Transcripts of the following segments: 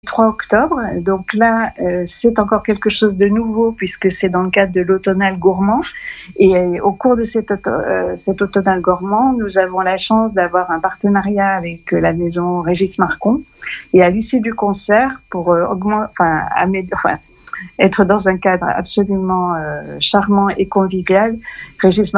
3 octobre. Donc là, c'est encore quelque chose de nouveau puisque c'est dans le cadre de l'automnal gourmand. Et au cours de cet automnal gourmand, nous avons la chance d'avoir un partenariat avec la maison Régis Marcon. Et à l'issue du concert, pour être dans un cadre absolument charmant et convivial, Régis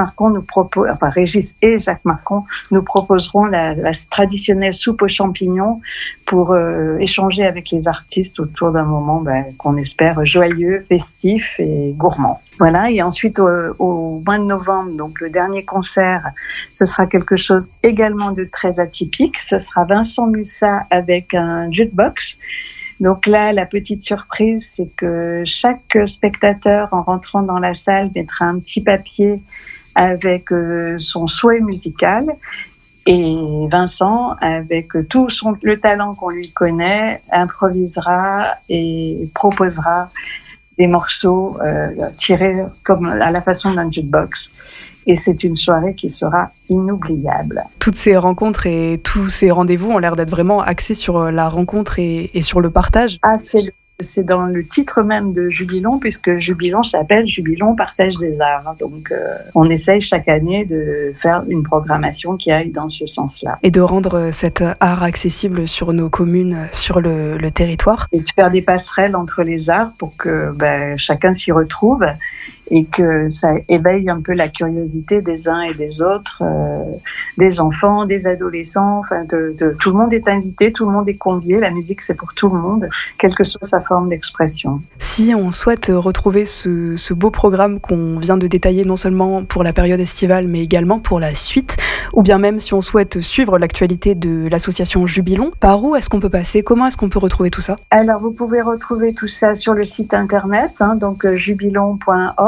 et Jacques Marcon nous proposeront la traditionnelle soupe aux champignons pour échanger avec les artistes autour d'un moment qu'on espère joyeux, festif et gourmand. Voilà, et ensuite au mois de novembre, donc le dernier concert, ce sera quelque chose également de très atypique. Ce sera Vincent Mussat avec un jukebox. Donc là, la petite surprise, c'est que chaque spectateur, en rentrant dans la salle, mettra un petit papier avec son souhait musical. Et Vincent, avec tout le talent qu'on lui connaît, improvisera et proposera des morceaux tirés comme à la façon d'un jukebox. Et c'est une soirée qui sera inoubliable. Toutes ces rencontres et tous ces rendez-vous ont l'air d'être vraiment axés sur la rencontre et sur le partage. Ah, c'est dans le titre même de Jubilon, puisque Jubilon s'appelle Jubilon Partage des Arts. Donc, on essaye chaque année de faire une programmation qui aille dans ce sens-là. Et de rendre cet art accessible sur nos communes, sur le territoire. Et de faire des passerelles entre les arts pour que chacun s'y retrouve et que ça éveille un peu la curiosité des uns et des autres, des enfants, des adolescents, tout le monde est invité, tout le monde est convié, la musique c'est pour tout le monde, quelle que soit sa forme d'expression. Si on souhaite retrouver ce beau programme qu'on vient de détailler non seulement pour la période estivale mais également pour la suite, ou bien même si on souhaite suivre l'actualité de l'association Jubilon, par où est-ce qu'on peut passer? Comment est-ce qu'on peut retrouver tout ça? Alors vous pouvez retrouver tout ça sur le site internet, donc jubilon.org.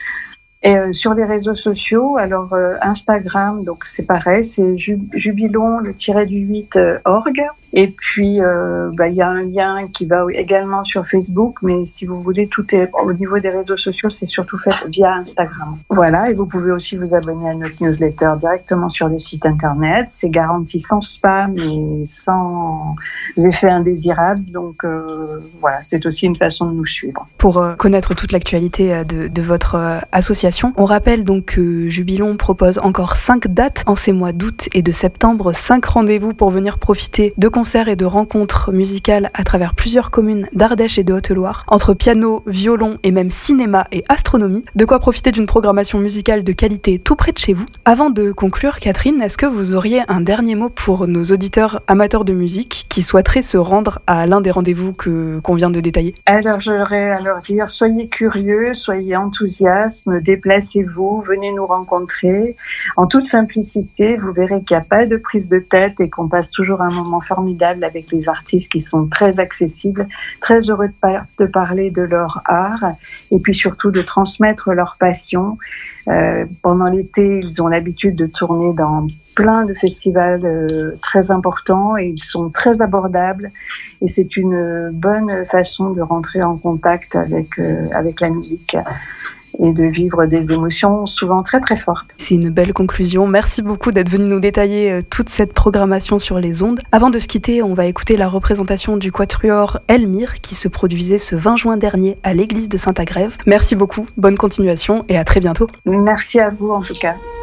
Et sur les réseaux sociaux, alors Instagram, donc c'est pareil, c'est jubilon le _8 org. Et puis y a un lien qui va également sur Facebook, mais si vous voulez, tout est au niveau des réseaux sociaux, c'est surtout fait via Instagram. Voilà, et vous pouvez aussi vous abonner à notre newsletter directement sur le site internet. C'est garanti sans spam et sans effets indésirables, donc voilà, c'est aussi une façon de nous suivre. Pour connaître toute l'actualité de votre association, on rappelle donc que Jubilon propose encore 5 dates en ces mois d'août et de septembre, 5 rendez-vous pour venir profiter de concerts et de rencontres musicales à travers plusieurs communes d'Ardèche et de Haute-Loire, entre piano, violon et même cinéma et astronomie, de quoi profiter d'une programmation musicale de qualité tout près de chez vous. Avant de conclure, Catherine, est-ce que vous auriez un dernier mot pour nos auditeurs amateurs de musique qui souhaiteraient se rendre à l'un des rendez-vous qu'on vient de détailler? Alors j'aurais à leur dire, soyez curieux, soyez enthousiastes, déplacez-vous, venez nous rencontrer. En toute simplicité, vous verrez qu'il n'y a pas de prise de tête et qu'on passe toujours un moment formidable avec les artistes qui sont très accessibles, très heureux de parler de leur art et puis surtout de transmettre leur passion. Pendant l'été, ils ont l'habitude de tourner dans plein de festivals très importants et ils sont très abordables et c'est une bonne façon de rentrer en contact avec la musique et de vivre des émotions souvent très très fortes. C'est une belle conclusion. Merci beaucoup d'être venu nous détailler toute cette programmation sur les ondes. Avant de se quitter, on va écouter la représentation du quatuor Elmire qui se produisait ce 20 juin dernier à l'église de Saint-Agrève. Merci beaucoup, bonne continuation et à très bientôt. Merci à vous en tout cas.